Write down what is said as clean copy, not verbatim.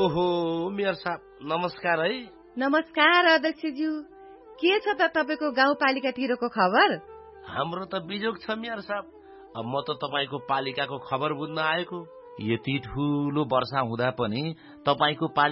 ओहो मेयर साहब नमस्कार है। नमस्कार अध्यक्षज्यू, के छ त तपाईको गाउँपालिकातिरको खबर? हाम्रो त बिजोग छ मेयर साहब। अब म त तपाईको पालिकाको खबर बुझ्न आएको। यति ठूलो वर्षा हुँदा पनि तपाईको